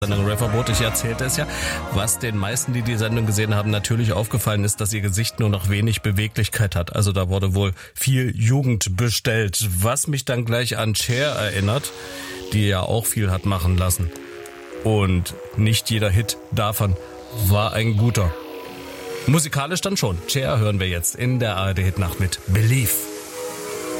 Rap-Verbot, ich erzählte es ja, was den meisten, die die Sendung gesehen haben, natürlich aufgefallen ist, dass ihr Gesicht nur noch wenig Beweglichkeit hat. Also da wurde wohl viel Jugend bestellt, was mich dann gleich an Cher erinnert, die ja auch viel hat machen lassen. Und nicht jeder Hit davon war ein guter. Musikalisch dann schon. Cher hören wir jetzt in der ARD-Hitnacht mit Believe.